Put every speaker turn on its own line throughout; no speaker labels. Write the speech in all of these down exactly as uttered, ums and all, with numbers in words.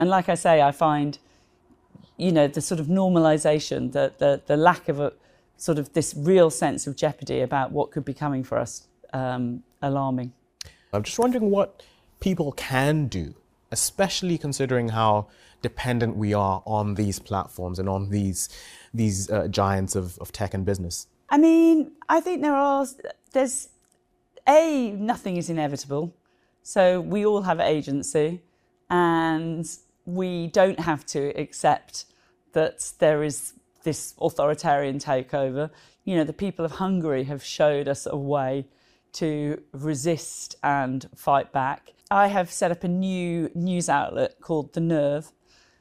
And like I say, I find, you know, the sort of normalisation, the, the, the lack of a sort of this real sense of jeopardy about what could be coming for us um, alarming.
I'm just wondering what people can do, especially considering how dependent we are on these platforms and on these, these uh, giants of, of tech and business.
I mean, I think there are, there's, A, nothing is inevitable. So we all have agency and we don't have to accept that there is this authoritarian takeover. You know, the people of Hungary have showed us a way to resist and fight back. I have set up a new news outlet called The Nerve.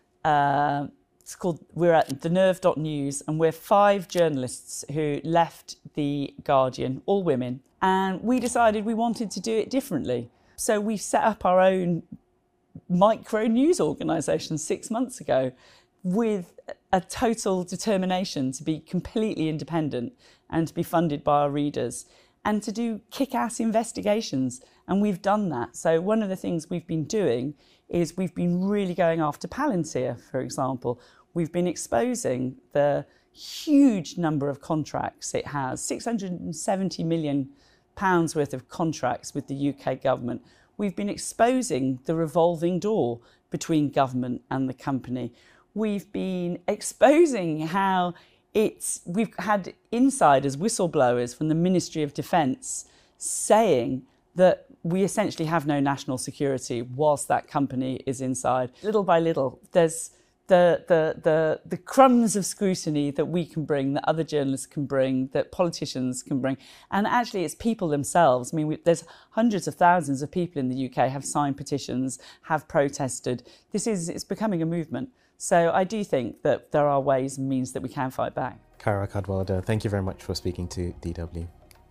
Uh, It's called, we're at the nerve dot news, and we're five journalists who left The Guardian, all women, and we decided we wanted to do it differently. So we set up our own micro news organisation six months ago with a total determination to be completely independent and to be funded by our readers and to do kick-ass investigations. And we've done that. So one of the things we've been doing is we've been really going after Palantir, for example. We've been exposing the huge number of contracts it has, six hundred seventy million pounds worth of contracts with the U K government. We've been exposing the revolving door between government and the company. We've been exposing how it's, we've had insiders, whistleblowers from the Ministry of Defence saying that we essentially have no national security whilst that company is inside. Little by little, there's The, the, the, the crumbs of scrutiny that we can bring, that other journalists can bring, that politicians can bring. And actually, it's people themselves. I mean, we, there's hundreds of thousands of people in the U K have signed petitions, have protested. This is, it's becoming a movement. So I do think that there are ways and means that we can fight back.
Cara Cadwaladr, thank you very much for speaking to D W.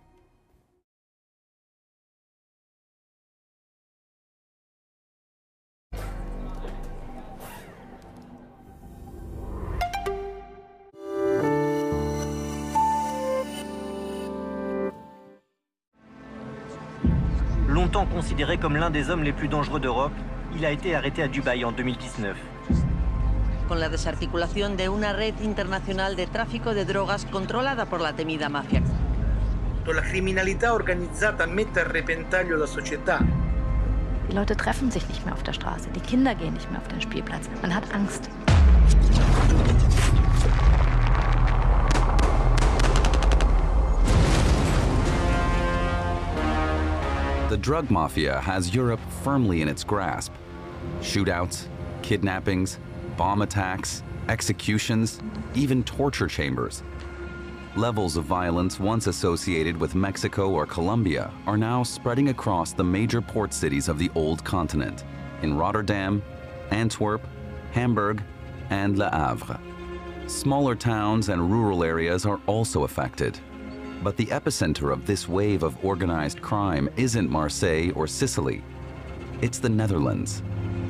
Longtemps considéré comme l'un des hommes les plus dangereux d'Europe, il a été arrêté à Dubaï en deux mille dix-neuf.
Con la desarticulación de una red internacional de tráfico de drogas controlada por la temida mafia.
La criminalità organizzata mette a repentaglio la società.
Die Leute treffen sich nicht mehr auf der Straße, die Kinder gehen nicht mehr auf den Spielplatz. Man hat Angst.
The drug mafia has Europe firmly in its grasp. Shootouts, kidnappings, bomb attacks, executions, even torture chambers. Levels of violence once associated with Mexico or Colombia are now spreading across the major port cities of the old continent, in Rotterdam, Antwerp, Hamburg, and Le Havre. Smaller towns and rural areas are also affected. But the epicenter of this wave of organized crime isn't Marseille or Sicily. It's the Netherlands.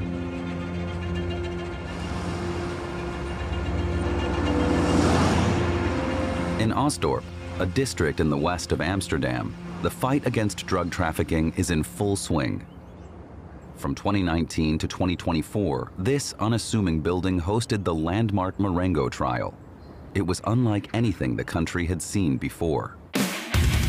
In Osdorp, a district in the west of Amsterdam, the fight against drug trafficking is in full swing. From twenty nineteen to twenty twenty-four, this unassuming building hosted the landmark Marengo trial. It was unlike anything the country had seen before.